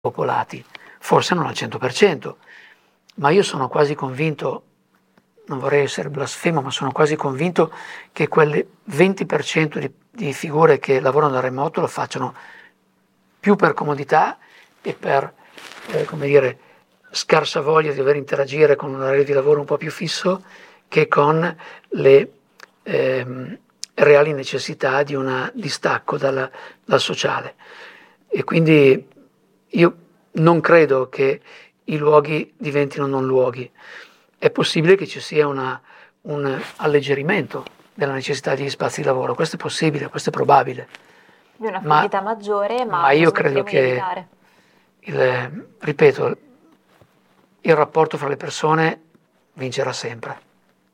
popolati, forse non al 100%, ma io sono quasi convinto, non vorrei essere blasfemo, ma sono quasi convinto che quel 20% di figure che lavorano da remoto lo facciano più per comodità e per, come dire, scarsa voglia di dover interagire con un orario di lavoro un po' più fisso che con le reali necessità di un distacco dal sociale. E quindi io non credo che i luoghi diventino non luoghi. È possibile che ci sia un alleggerimento della necessità di spazi di lavoro, questo è possibile, questo è probabile. Di una fluidità maggiore, ma io non credo smetteremo di che, evitare. ripeto, il rapporto fra le persone vincerà sempre.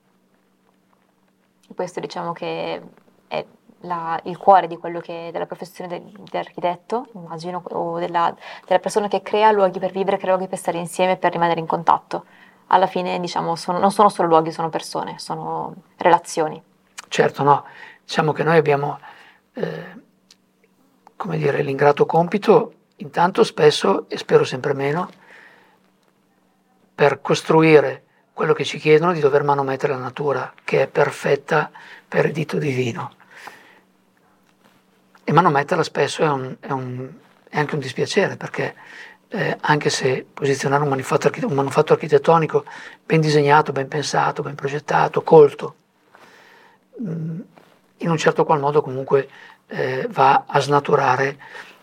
Questo diciamo che è il cuore di quello che della professione dell'architetto, immagino, o della persona che crea luoghi per vivere, crea luoghi per stare insieme e per rimanere in contatto. Alla fine, diciamo, non sono solo luoghi, sono persone, sono relazioni. Certo, no, diciamo che noi abbiamo, come dire, l'ingrato compito, intanto spesso, e spero sempre meno, per costruire quello che ci chiedono di dover manomettere la natura, che è perfetta per il dito divino. E manometterla spesso è anche un dispiacere, perché anche se posizionare un manufatto architettonico ben disegnato, ben pensato, ben progettato, colto, in un certo qual modo comunque va a snaturare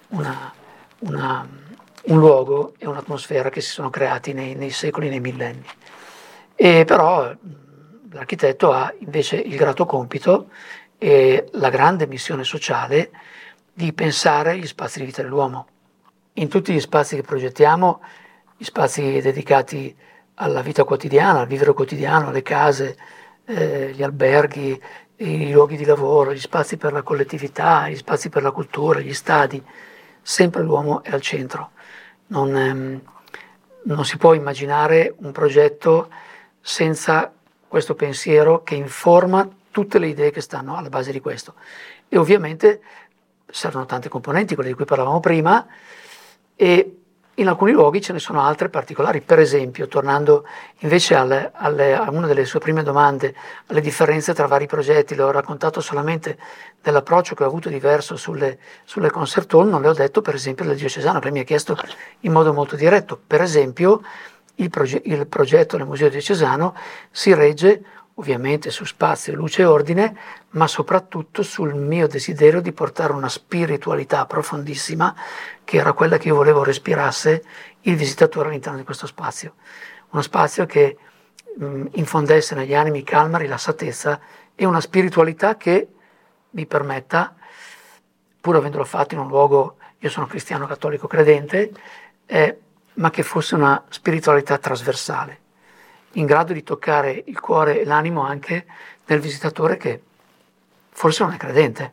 un luogo e un'atmosfera che si sono creati nei secoli, nei millenni. E però l'architetto ha invece il grato compito e la grande missione sociale di pensare gli spazi di vita dell'uomo. In tutti gli spazi che progettiamo, gli spazi dedicati alla vita quotidiana, al vivere quotidiano, le case, gli alberghi, i luoghi di lavoro, gli spazi per la collettività, gli spazi per la cultura, gli stadi, sempre l'uomo è al centro. Non si può immaginare un progetto senza questo pensiero che informa tutte le idee che stanno alla base di questo. E ovviamente servono tante componenti, quelle di cui parlavamo prima, e in alcuni luoghi ce ne sono altre particolari. Per esempio, tornando invece a una delle sue prime domande, alle differenze tra vari progetti, le ho raccontato solamente dell'approccio che ho avuto diverso sulle concert hall, non le ho detto per esempio del Diocesano, che mi ha chiesto in modo molto diretto. Per esempio, il progetto del Museo Diocesano si regge ovviamente su spazio, luce e ordine, ma soprattutto sul mio desiderio di portare una spiritualità profondissima, che era quella che io volevo respirasse il visitatore all'interno di questo spazio. Uno spazio che infondesse negli animi calma, rilassatezza e una spiritualità che mi permetta, pur avendolo fatto in un luogo, io sono cristiano cattolico credente, ma che fosse una spiritualità trasversale, in grado di toccare il cuore e l'animo anche del visitatore che forse non è credente.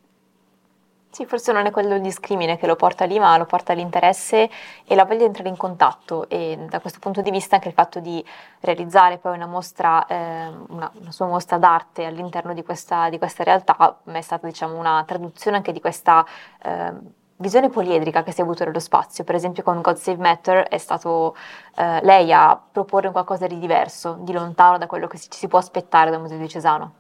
Sì, forse non è quello il discrimine che lo porta lì, ma lo porta l'interesse e la voglia di entrare in contatto, e da questo punto di vista anche il fatto di realizzare poi una mostra, una sua mostra d'arte all'interno di questa realtà è stata, diciamo, una traduzione anche di questa visione poliedrica che si è avuto nello spazio. Per esempio con God Save Matter è stato lei a proporre un qualcosa di diverso, di lontano da quello che ci si può aspettare da un museo diocesano.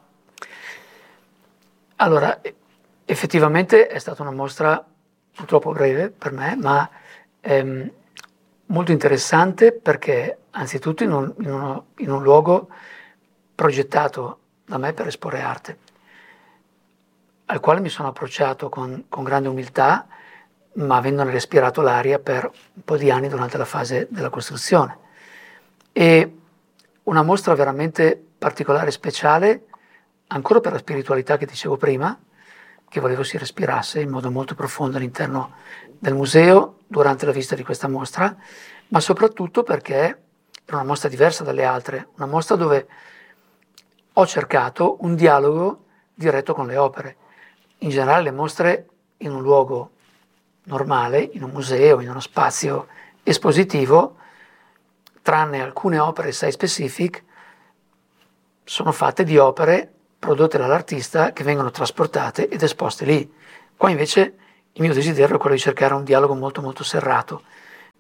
Allora, effettivamente è stata una mostra purtroppo breve per me, ma molto interessante, perché anzitutto in un luogo progettato da me per esporre arte, al quale mi sono approcciato con grande umiltà, ma avendone respirato l'aria per un po' di anni durante la fase della costruzione. E una mostra veramente particolare e speciale, ancora per la spiritualità che dicevo prima, che volevo si respirasse in modo molto profondo all'interno del museo durante la visita di questa mostra, ma soprattutto perché era una mostra diversa dalle altre, una mostra dove ho cercato un dialogo diretto con le opere. In generale le mostre in un luogo normale, in un museo, in uno spazio espositivo, tranne alcune opere site specific, sono fatte di opere prodotte dall'artista che vengono trasportate ed esposte lì. Qua invece il mio desiderio è quello di cercare un dialogo molto molto serrato,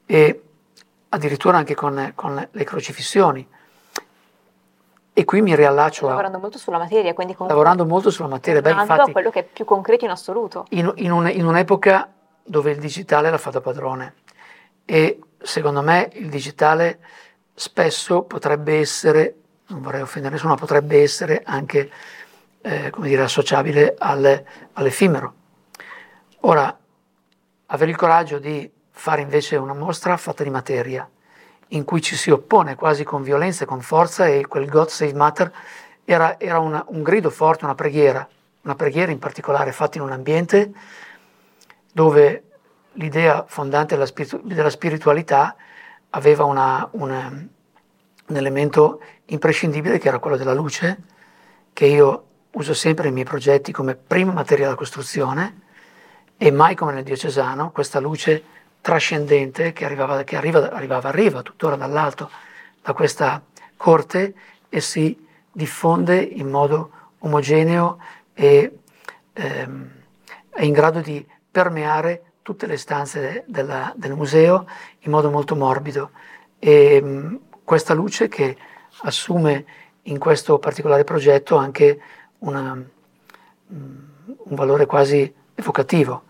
e addirittura anche con le crocifissioni. E qui mi riallaccio lavorando molto sulla materia, quindi comunque lavorando molto sulla materia. Infatti, quello che è più concreto in assoluto. In un'epoca dove il digitale la fa da padrone, e secondo me il digitale spesso potrebbe essere, non vorrei offendere nessuno, ma potrebbe essere anche associabile all'effimero. Ora, avere il coraggio di fare invece una mostra fatta di materia, in cui ci si oppone quasi con violenza e con forza, e quel God Save Matter era un grido forte, una preghiera in particolare fatta in un ambiente dove l'idea fondante della spiritualità aveva un elemento imprescindibile, che era quello della luce, che io uso sempre nei miei progetti come prima materia da costruzione, e mai come nel diocesano, questa luce trascendente che arriva tuttora dall'alto, da questa corte, e si diffonde in modo omogeneo e è in grado di permeare tutte le stanze del museo in modo molto morbido. E questa luce che assume in questo particolare progetto anche un valore quasi evocativo.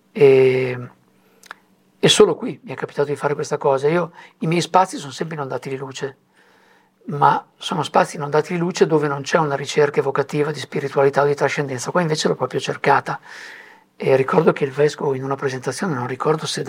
E solo qui mi è capitato di fare questa cosa. I miei spazi sono sempre inondati di luce, ma sono spazi inondati di luce dove non c'è una ricerca evocativa di spiritualità o di trascendenza. Qua invece l'ho proprio cercata, e ricordo che il vescovo in una presentazione, non ricordo se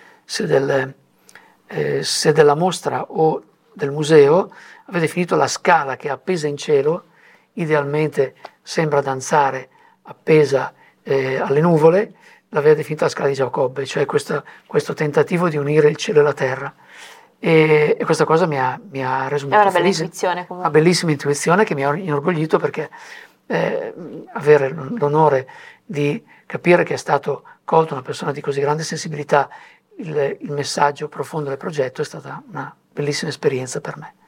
della mostra o del museo, aveva definito la scala che è appesa in cielo, idealmente sembra danzare appesa alle nuvole, l'aveva definita la scala di Giacobbe, cioè questo tentativo di unire il cielo e la terra. E questa cosa mi ha reso molto felice. Intuizione, comunque. Una bellissima intuizione che mi ha inorgoglito, perché avere l'onore di capire che è stato colto una persona di così grande sensibilità il messaggio profondo del progetto è stata una bellissima esperienza per me.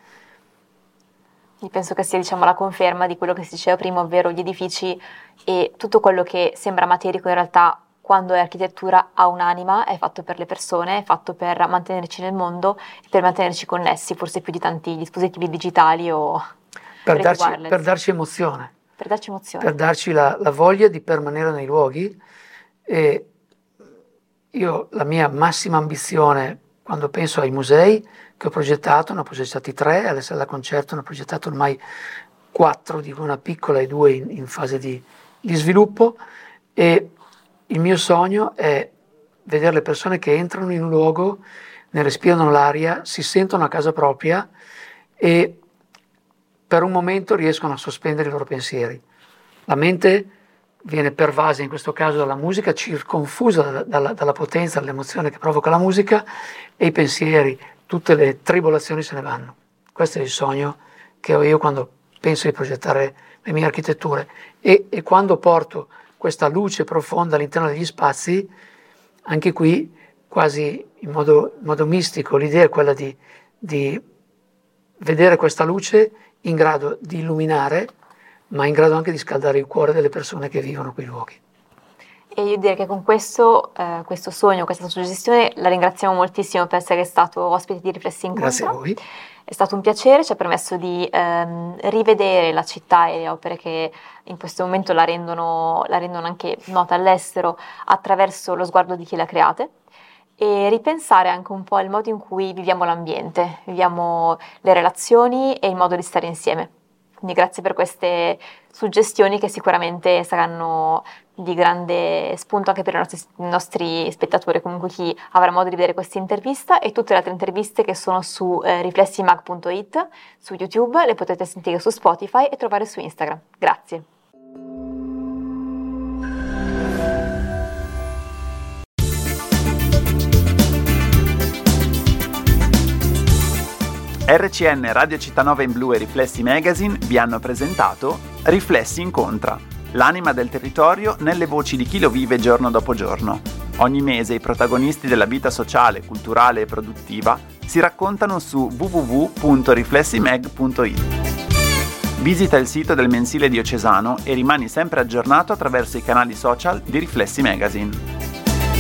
Io penso che sia, la conferma di quello che si diceva prima, ovvero gli edifici e tutto quello che sembra materico in realtà, quando è architettura, ha un'anima, è fatto per le persone, è fatto per mantenerci nel mondo e per mantenerci connessi, forse più di tanti dispositivi digitali o per darci emozione. Per darci emozione. Per darci la voglia di permanere nei luoghi. E io, la mia massima ambizione, quando penso ai musei che ho progettato, ne ho progettati 3, alle sale da concerto ne ho progettato ormai 4, di cui una piccola e 2 in fase di sviluppo, e il mio sogno è vedere le persone che entrano in un luogo, ne respirano l'aria, si sentono a casa propria e per un momento riescono a sospendere i loro pensieri. La mente viene pervasa in questo caso dalla musica, circonfusa dalla potenza, dall'emozione che provoca la musica, e i pensieri, tutte le tribolazioni se ne vanno. Questo è il sogno che ho io quando penso di progettare le mie architetture, e quando porto questa luce profonda all'interno degli spazi, anche qui quasi in modo mistico, l'idea è quella di vedere questa luce in grado di illuminare, ma in grado anche di scaldare il cuore delle persone che vivono quei luoghi. E io direi che con questo sogno, questa suggestione, la ringraziamo moltissimo per essere stato ospite di Riflessi Incontro. Grazie a voi. È stato un piacere, ci ha permesso di rivedere la città e le opere che in questo momento la rendono anche nota all'estero attraverso lo sguardo di chi le ha create, e ripensare anche un po' al modo in cui viviamo l'ambiente, viviamo le relazioni e il modo di stare insieme. Quindi grazie per queste suggestioni che sicuramente saranno di grande spunto anche per i nostri spettatori, comunque chi avrà modo di vedere questa intervista e tutte le altre interviste che sono su riflessimag.it, su YouTube, le potete sentire su Spotify e trovare su Instagram. Grazie. RCN Radio Città in Blu e Riflessi Magazine vi hanno presentato Riflessi Incontra, l'anima del territorio nelle voci di chi lo vive giorno dopo giorno. Ogni mese i protagonisti della vita sociale, culturale e produttiva si raccontano su www.riflessimag.it. Visita il sito del mensile diocesano e rimani sempre aggiornato attraverso i canali social di Riflessi Magazine.